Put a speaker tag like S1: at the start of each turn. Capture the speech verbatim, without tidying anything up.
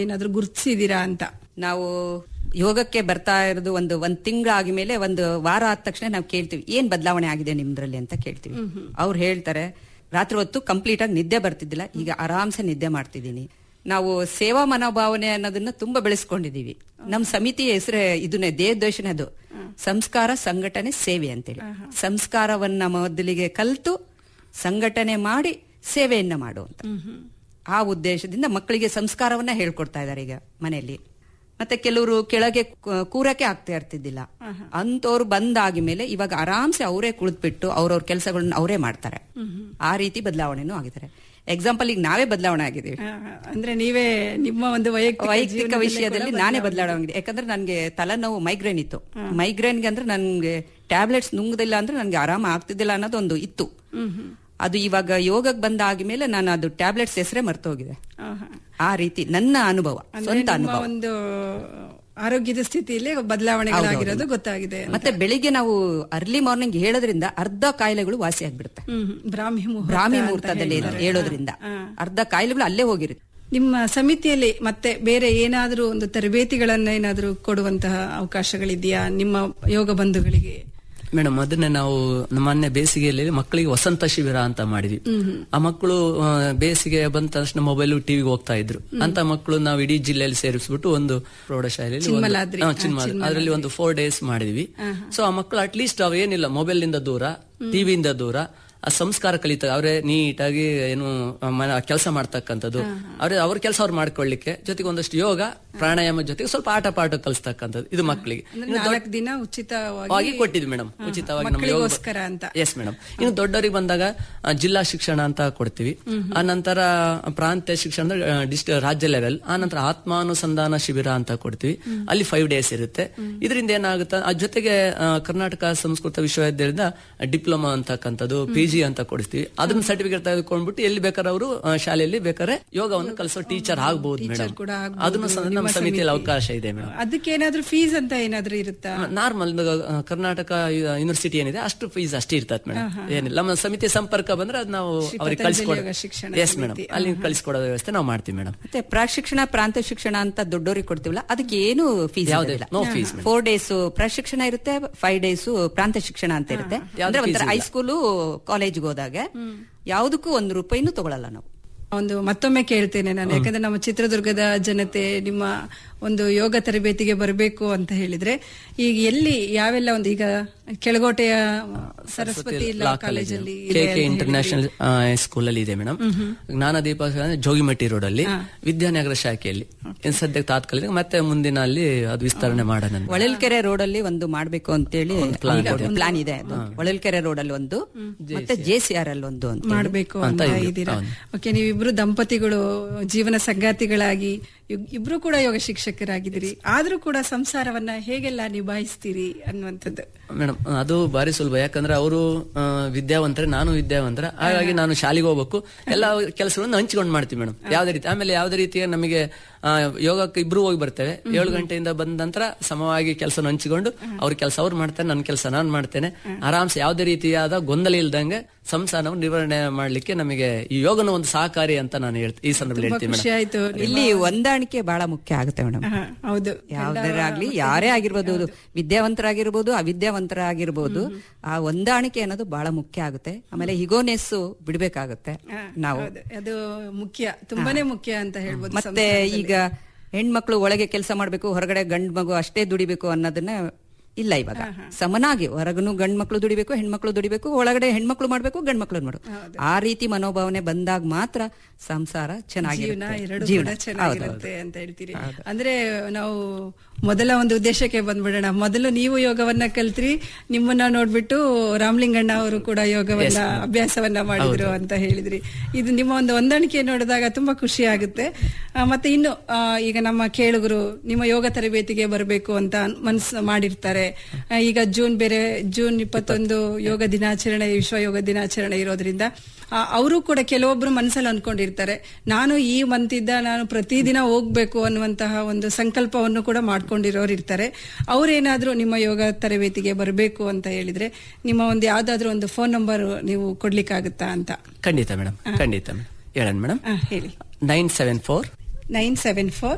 S1: ಏನಾದ್ರೂ ಗುರುತಿಸಿದೀರಾ ಅಂತ?
S2: ನಾವು ಯೋಗಕ್ಕೆ ಬರ್ತಾ ಇರೋದು ಒಂದು ಒಂದ್ ತಿಂಗಳಾಗಿ ಮೇಲೆ ಒಂದು ವಾರ ಆದ ತಕ್ಷಣ ನಾವು ಕೇಳ್ತೀವಿ ಏನ್ ಬದಲಾವಣೆ ಆಗಿದೆ ನಿಮ್ದ್ರಲ್ಲಿ ಅಂತ ಕೇಳ್ತೀವಿ. ಅವ್ರು ಹೇಳ್ತಾರೆ ರಾತ್ರಿ ಹೊತ್ತು ಕಂಪ್ಲೀಟ್ ಆಗಿ ನಿದ್ದೆ ಬರ್ತಿದ್ದಿಲ್ಲ, ಈಗ ಆರಾಮ್ಸೆ ನಿದ್ದೆ ಮಾಡ್ತಿದ್ದೀನಿ. ನಾವು ಸೇವಾ ಮನೋಭಾವನೆ ಅನ್ನೋದನ್ನ ತುಂಬಾ ಬೆಳೆಸ್ಕೊಂಡಿದೀವಿ. ನಮ್ ಸಮಿತಿ ಹೆಸರೇ ಇದನ್ನೇ, ದೇವದ್ವೇಷನೇ ಅದು, ಸಂಸ್ಕಾರ ಸಂಘಟನೆ ಸೇವೆ ಅಂತೇಳಿ. ಸಂಸ್ಕಾರವನ್ನ ಮೊದಲಿಗೆ ಕಲ್ತು ಸಂಘಟನೆ ಮಾಡಿ ಸೇವೆಯನ್ನ ಮಾಡು ಅಂತ ಆ ಉದ್ದೇಶದಿಂದ ಮಕ್ಕಳಿಗೆ ಸಂಸ್ಕಾರವನ್ನ ಹೇಳ್ಕೊಡ್ತಾ ಇದಾರೆ ಈಗ ಮನೆಯಲ್ಲಿ. ಮತ್ತೆ ಕೆಲವರು ಕೆಳಗೆ ಕೂರಕ್ಕೆ ಆಗ್ತಾ ಇರ್ತಿದ್ದಿಲ್ಲ, ಅಂತವ್ರು ಬಂದಾಗಿ ಮೇಲೆ ಇವಾಗ ಆರಾಮ್ಸೆ ಅವರೇ ಕುಳಿದ್ಬಿಟ್ಟು ಅವ್ರವ್ರ ಕೆಲಸಗಳನ್ನ ಅವರೇ ಮಾಡ್ತಾರೆ. ಆ ರೀತಿ ಬದಲಾವಣೆನೂ ಆಗಿದ್ದಾರೆ. ಎಕ್ಸಾಂಪಲ್ ಈಗ ನಾವೇ ಬದಲಾವಣೆ ಆಗಿದ್ದೀವಿ.
S1: ಅಂದ್ರೆ ನೀವೇ ನಿಮ್ಮ ಒಂದು ವೈಯಕ್ತಿಕ
S2: ವೈಯಕ್ತಿಕ ವಿಷಯದಲ್ಲಿ ನಾನೇ ಬದಲಾವಣೆ ಆಗಿದೆ. ಯಾಕಂದ್ರೆ ನನ್ಗೆ ತಲೆನೋವು ಮೈಗ್ರೇನ್ ಇತ್ತು. ಮೈಗ್ರೇನ್ಗೆ ಅಂದ್ರೆ ನನ್ಗೆ ಟ್ಯಾಬ್ಲೆಟ್ಸ್ ನುಂಗದಿಲ್ಲ ಅಂದ್ರೆ ನನ್ಗೆ ಆರಾಮ ಆಗ್ತಿದ್ದಿಲ್ಲ ಅನ್ನೋದು ಒಂದು ಇತ್ತು. ಅದು ಇವಾಗ ಯೋಗಕ್ಕೆ ಬಂದಾದ್ಮೇಲೆ ನಾನು ಅದು ಟ್ಯಾಬ್ಲೆಟ್ಸ್ ಹೆಸರೇ ಮರ್ತೋಗಿದೆ. ಆ ರೀತಿ ನನ್ನ ಅನುಭವ, ಸ್ವಂತ ಅನುಭವ. ಒಂದು
S1: ಆರೋಗ್ಯದ ಸ್ಥಿತಿಯಲ್ಲಿ ಬದಲಾವಣೆಗಳಾಗಿರೋದು ಗೊತ್ತಾಗಿದೆ.
S2: ಮತ್ತೆ ಬೆಳಿಗ್ಗೆ ನಾವು ಅರ್ಲಿ ಮಾರ್ನಿಂಗ್ ಹೇಳೋದ್ರಿಂದ ಅರ್ಧ ಕಾಯಿಲೆಗಳು ವಾಸಿ ಆಗ್ಬಿಡುತ್ತೆ.
S1: ಬ್ರಾಹ್ಮಿ
S2: ಬ್ರಾಹ್ಮಿ ಮುಹೂರ್ತದಲ್ಲಿ ಹೇಳೋದ್ರಿಂದ ಅರ್ಧ ಕಾಯಿಲೆಗಳು ಅಲ್ಲೇ ಹೋಗಿರುತ್ತೆ.
S1: ನಿಮ್ಮ ಸಮಿತಿಯಲ್ಲಿ ಮತ್ತೆ ಬೇರೆ ಏನಾದ್ರೂ ಒಂದು ತರಬೇತಿಗಳನ್ನ ಏನಾದ್ರೂ ಕೊಡುವಂತಹ ಅವಕಾಶಗಳಿದೆಯಾ ನಿಮ್ಮ ಯೋಗ ಬಂಧುಗಳಿಗೆ?
S3: ಮೇಡಮ್, ಅದನ್ನ ನಾವು ಮೊನ್ನೆ ಬೇಸಿಗೆಯಲ್ಲಿ ಮಕ್ಕಳಿಗೆ ವಸಂತ ಶಿಬಿರ ಅಂತ ಮಾಡಿದ್ವಿ. ಆ ಮಕ್ಕಳು ಬೇಸಿಗೆ ಬಂದ ತಕ್ಷಣ ಮೊಬೈಲ್ ಟಿವಿಗೆ ಹೋಗ್ತಾ ಇದ್ರು. ಅಂತ ಮಕ್ಕಳು ನಾವು ಇಡೀ ಜಿಲ್ಲೆಯಲ್ಲಿ ಸೇರಿಸ್ಬಿಟ್ಟು ಒಂದು ಪ್ರೌಢಶಾಲೆಯಲ್ಲಿ ಅದರಲ್ಲಿ ಒಂದು ಫೋರ್ ಡೇಸ್ ಮಾಡಿದ್ವಿ. ಸೊ ಆ ಮಕ್ಕಳು ಅಟ್ ಲೀಸ್ಟ್ ಅವ್ ಏನಿಲ್ಲ ಮೊಬೈಲ್ ನಿಂದ ದೂರ, ಟಿವಿಯಿಂದ ದೂರ, ಆ ಸಂಸ್ಕಾರ ಕಲಿತಾರೆ. ಅವರೇ ನೀಟಾಗಿ ಏನು ಕೆಲಸ ಮಾಡ್ತಕ್ಕಂಥದ್ದು, ಅವ್ರೆ ಅವ್ರ ಕೆಲಸ ಅವ್ರು ಮಾಡ್ಕೊಳ್ಳಿಕ್ಕೆ, ಜೊತೆಗೆ ಒಂದಷ್ಟು ಯೋಗ ಪ್ರಾಣಾಯಾಮ ಜೊತೆಗೆ ಸ್ವಲ್ಪ ಆಟ ಪಾಠ ಕಲಿಸ್ತಕ್ಕಂಥದ್ದು. ಇದು ಮಕ್ಕಳಿಗೆ
S1: ದಿನ ಉಚಿತವಾಗಿ
S3: ಕೊಟ್ಟಿದ್ವಿ ಮೇಡಮ್, ಉಚಿತವಾಗಿ ನಮ್ಮ ಎಸ್ ಮೇಡಮ್. ಇನ್ನು ದೊಡ್ಡವರಿಗೆ ಬಂದಾಗ ಜಿಲ್ಲಾ ಶಿಕ್ಷಣ ಅಂತ ಕೊಡ್ತೀವಿ. ಆ ನಂತರ ಪ್ರಾಂತ್ಯ ಶಿಕ್ಷಣ ಡಿಸ್ಟ್ರಿಕ್ಟ್ ರಾಜ್ಯ ಲೆವೆಲ್, ಆ ನಂತರ ಆತ್ಮಾನುಸಂಧಾನ ಶಿಬಿರ ಅಂತ ಕೊಡ್ತೀವಿ. ಅಲ್ಲಿ ಫೈವ್ ಡೇಸ್ ಇರುತ್ತೆ. ಇದರಿಂದ ಏನಾಗುತ್ತೆ, ಆ ಜೊತೆಗೆ ಕರ್ನಾಟಕ ಸಂಸ್ಕೃತ ವಿಶ್ವವಿದ್ಯಾಲಯದಿಂದ ಡಿಪ್ಲೊಮಾ ಅಂತಕ್ಕಂಥದ್ದು, ಪಿ ಜಿ ಅಂತ ಕೊಡಿಸ್ತೀವಿ. ಅದನ್ನ ಸರ್ಟಿಫಿಕೇಟ್ ತೆಗೆದುಕೊಂಡ್ಬಿಟ್ಟು ಎಲ್ಲಿ ಬೇಕಾದ್ರೆ ಅವರು ಶಾಲೆಯಲ್ಲಿ ಬೇಕಾದ್ರೆ ಯೋಗವನ್ನು ಕಲಿಸೋ ಟೀಚರ್ ಆಗ್ಬಹುದು ಮೇಡಮ್. ಅದನ್ನು ನಮ್ಮ ಸಮಿತಿಯಲ್ಲಿ ಅವಕಾಶ ಇದೆ ಮೇಡಮ್.
S1: ಅದಕ್ಕೆ ಏನಾದ್ರೂ ಫೀಸ್ ಅಂತ ಏನಾದ್ರೂ ಇರುತ್ತಾ?
S3: ನಾರ್ಮಲ್ ಕರ್ನಾಟಕ ಯೂನಿವರ್ಸಿಟಿ ಏನಿದೆ ಅಷ್ಟು ಫೀಸ್ ಅಷ್ಟೇ ಇರ್ತದೆ ಮೇಡಮ್. ಏನಿಲ್ಲ, ನಮ್ಮ ಸಮಿತಿ ಸಂಪರ್ಕ ಬಂದ್ರೆ ಅದು ನಾವು ಅವ್ರಿಗೆ ಕಳಿಸ್ಕೊಡೋ ಎಸ್ ಮೇಡಮ್, ಅಲ್ಲಿ ಕಳಿಸ್ಕೊಡೋ ವ್ಯವಸ್ಥೆ ನಾವು ಮಾಡ್ತೀವಿ ಮೇಡಮ್.
S2: ಮತ್ತೆ ಪ್ರಶಿಕ್ಷಣ ಪ್ರಾಂತ ಶಿಕ್ಷಣ ಅಂತ ದೊಡ್ಡವರಿಗೆ ಕೊಡ್ತೀವಲ್ಲ, ಅದಕ್ಕೆ ಏನು ಫೀಸ್ ಯಾವುದಿಲ್ಲ.
S3: No fees.
S2: ಫೋರ್ ಡೇಸ್ ಪ್ರಶಿಕ್ಷಣ ಇರುತ್ತೆ, ಫೈವ್ ಡೇಸ್ ಪ್ರಾಂತ ಶಿಕ್ಷಣ ಅಂತ ಇರುತ್ತೆ. ಅಂದ್ರೆ ಒಂಥರ ಹೈಸ್ಕೂಲು ಕಾಲೇಜ್ಗೆ ಹೋದಾಗ ಯಾವುದಕ್ಕೂ ಒಂದು ರೂಪಾಯಿನೂ ತಗೊಳಲ್ಲ ನಾವು.
S1: ಒಂದು ಮತ್ತೊಮ್ಮೆ ಕೇಳ್ತೇನೆ ನಾನು, ಯಾಕಂದ್ರೆ ನಮ್ಮ ಚಿತ್ರದುರ್ಗದ ಜನತೆ ನಿಮ್ಮ ಒಂದು ಯೋಗ ತರಬೇತಿಗೆ ಬರಬೇಕು ಅಂತ ಹೇಳಿದ್ರೆ ಈಗ ಎಲ್ಲಿ ಯಾವೆಲ್ಲ ಒಂದು, ಈಗ ಕೆಳಗೋಟೆಯ ಸರಸ್ವತಿ ಲಾ ಕಾಲೇಜಲ್ಲಿ
S3: ಇಂಟರ್ನ್ಯಾಷನಲ್ ಸ್ಕೂಲ್ ಅಲ್ಲಿ ಇದೆ ಮೇಡಮ್. ಜ್ಞಾನದೀಪ ಜೋಗಿಮಟ್ಟಿ ರೋಡ್ ಅಲ್ಲಿ, ವಿದ್ಯಾನಗರ ಶಾಖೆಯಲ್ಲಿ ಸದ್ಯಕ್ಕೆ ತಾತ್ಕಾಲಿಕ, ಮತ್ತೆ ಮುಂದಿನ ಅಲ್ಲಿ ಅದು ವಿಸ್ತರಣೆ ಮಾಡೋಣ.
S2: ಹೊಳಲ್ಕೆರೆ ರೋಡ್ ಅಲ್ಲಿ ಒಂದು ಮಾಡ್ಬೇಕು ಅಂತೇಳಿ ಪ್ಲಾನ್ ಇದೆ. ಹೊಳಲ್ಕೆರೆ ರೋಡ್ ಅಲ್ಲಿ ಒಂದು, ಮತ್ತೆ ಜೆ ಸಿ ಆರ್ ಅಲ್ಲಿ ಒಂದು
S1: ಮಾಡ್ಬೇಕು ಅಂತ ಇದ್ದೀರಾ. ಓಕೆ, ನೀವಿಬ್ರು ದಂಪತಿಗಳು ಜೀವನ ಸಂಗಾತಿಗಳಾಗಿ ಇಬ್ರು ಕೂಡ ಯೋಗ ಶಿಕ್ಷಕರಾಗಿದ್ದೀರಿ, ಆದ್ರೂ ಕೂಡ ಸಂಸಾರವನ್ನ ಹೇಗೆಲ್ಲ ನಿಭಾಯಿಸ್ತೀರಿ ಅನ್ನುವಂಥದ್ದು?
S3: ಮೇಡಮ್, ಅದು ಬಾರಿ ಸುಲಭ. ಯಾಕಂದ್ರೆ ಅವರು ವಿದ್ಯಾವಂತರೆ, ನಾನು ವಿದ್ಯಾವಂತರ, ಹಾಗಾಗಿ ನಾನು ಶಾಲೆಗೆ ಹೋಗ್ಬೇಕು, ಎಲ್ಲ ಕೆಲಸಗಳನ್ನು ಹಂಚಿಕೊಂಡು ಮಾಡ್ತೀವಿ ಮೇಡಮ್. ಯಾವ್ದೇ ರೀತಿ ಆಮೇಲೆ ಯಾವ್ದೇ ರೀತಿಯ ನಮಗೆ ಯೋಗಕ್ಕೆ ಇಬ್ರು ಹೋಗಿ ಬರ್ತೇವೆ. ಏಳು ಗಂಟೆಯಿಂದ ಬಂದ ನಂತರ ಸಮವಾಗಿ ಕೆಲಸ ಹಂಚಿಕೊಂಡು ಅವ್ರ ಕೆಲಸ ಅವ್ರು ಮಾಡ್ತಾರೆ, ನನ್ನ ಕೆಲಸ ನಾನು ಮಾಡ್ತೇನೆ. ಆರಾಮ್ಸೆ ಯಾವುದೇ ರೀತಿಯಾದ ಗೊಂದಲ ಇಲ್ದಂಗೆ ಸಂಸಾರವನ್ನು ನಿರ್ವಹಣೆ ಮಾಡ್ಲಿಕ್ಕೆ ನಮಗೆ ಈ ಯೋಗನ ಒಂದು ಸಹಕಾರಿ ಅಂತ ನಾನು ಹೇಳ್ತೀನಿ, ಈ ಸಂದರ್ಭದಲ್ಲಿ ಹೇಳ್ತೀನಿ.
S2: ಇಲ್ಲಿ ಹೊಂದಾಣಿಕೆ ಬಹಳ ಮುಖ್ಯ ಆಗುತ್ತೆ ಮೇಡಮ್.
S1: ಹೌದು,
S2: ಯಾವ್ದಾರಾಗ್ಲಿ, ಯಾರೇ ಆಗಿರ್ಬೋದು, ವಿದ್ಯಾವಂತರಾಗಿರ್ಬೋದು ಅವಿದ್ಯಾವಂತರಾಗಿರ್ಬೋದು, ಆ ಹೊಂದಾಣಿಕೆ ಅನ್ನೋದು ಬಹಳ ಮುಖ್ಯ ಆಗುತ್ತೆ. ಆಮೇಲೆ ಹಿಗೋನೆಸ್ ಬಿಡ್ಬೇಕಾಗುತ್ತೆ ನಾವು,
S1: ಅದು ಮುಖ್ಯ, ತುಂಬಾನೇ ಮುಖ್ಯ ಅಂತ ಹೇಳ್ಬೋದು.
S2: ಮತ್ತೆ ಈಗ ಹೆಣ್ಮಕ್ಳು ಒಳಗೆ ಕೆಲಸ ಮಾಡ್ಬೇಕು, ಹೊರಗಡೆ ಗಂಡ್ ಮಗು ಅಷ್ಟೇ ದುಡಿಬೇಕು ಅನ್ನೋದನ್ನ ಇಲ್ಲ. ಇವಾಗ ಸಮನಾಗಿ ಹೊರಗನು ಗಂಡ್ ಮಕ್ಳು ದುಡಿಬೇಕು, ಹೆಣ್ಮಕ್ಳು ದುಡಿಬೇಕು, ಒಳಗಡೆ ಹೆಣ್ಮಕ್ಳು ಮಾಡ್ಬೇಕು, ಗಂಡ್ ಮಕ್ಳು ಮಾಡ್ಬೇಕು. ಆ ರೀತಿ ಮನೋಭಾವನೆ ಬಂದಾಗ ಮಾತ್ರ ಸಂಸಾರ ಚೆನ್ನಾಗಿರುತ್ತೆ,
S1: ಜೀವನ ಚೆನ್ನಾಗಿರುತ್ತೆ ಅಂತ ಹೇಳ್ತೀರಿ. ಅಂದ್ರೆ ನಾವು ಮೊದಲ ಒಂದು ಉದ್ದೇಶಕ್ಕೆ ಬಂದ್ಬಿಡೋಣ. ಮೊದಲು ನೀವು ಯೋಗವನ್ನ ಕಲ್ತ್ರಿ, ನಿಮ್ಮನ್ನ ನೋಡ್ಬಿಟ್ಟು ರಾಮಲಿಂಗಣ್ಣ ಅವರು ಕೂಡ ಯೋಗವನ್ನ ಅಭ್ಯಾಸವನ್ನ ಮಾಡಿದ್ರು ಅಂತ ಹೇಳಿದ್ರಿ. ಇದು ನಿಮ್ಮ ಒಂದು ಹೊಂದಾಣಿಕೆ ನೋಡಿದಾಗ ತುಂಬಾ ಖುಷಿ ಆಗುತ್ತೆ. ಮತ್ತೆ ಇನ್ನು ಈಗ ನಮ್ಮ ಕೇಳುಗರು ನಿಮ್ಮ ಯೋಗ ತರಬೇತಿಗೆ ಬರಬೇಕು ಅಂತ ಮನಸ್ಸು ಮಾಡಿರ್ತಾರೆ. ಈಗ ಜೂನ್ ಬೇರೆ, ಜೂನ್ ಇಪ್ಪತ್ತೊಂದು ಯೋಗ ದಿನಾಚರಣೆ, ವಿಶ್ವ ಯೋಗ ದಿನಾಚರಣೆ ಇರೋದ್ರಿಂದ ಅವರು ಕೂಡ ಕೆಲವೊಬ್ರು ಮನಸ್ಸಲ್ಲಿ ಅನ್ಕೊಂಡಿರ್ತಾರೆ, ನಾನು ಈ ಮಂತಿದ್ದ ನಾನು ಪ್ರತಿದಿನ ಹೋಗ್ಬೇಕು ಅನ್ನುವಂತಹ ಒಂದು ಸಂಕಲ್ಪವನ್ನು ಕೂಡ ಮಾಡ್ಕೊಂಡಿರೋರು ಇರ್ತಾರೆ. ಅವ್ರೇನಾದ್ರೂ ನಿಮ್ಮ ಯೋಗ ತರಬೇತಿಗೆ ಬರಬೇಕು ಅಂತ ಹೇಳಿದ್ರೆ ನಿಮ್ಮ ಒಂದು ಯಾವ್ದಾದ್ರು ಒಂದು ಫೋನ್ ನಂಬರ್ ನೀವು ಕೊಡ್ಲಿಕ್ಕಾಗುತ್ತಾ ಅಂತ?
S3: ಖಂಡಿತ ಮೇಡಮ್, ಖಂಡಿತ ಮೇಡಮ್. ಹೇಳೋಣ ಮೇಡಮ್,
S1: ಹೇಳಿ.
S3: Nine seven four
S1: nine seven four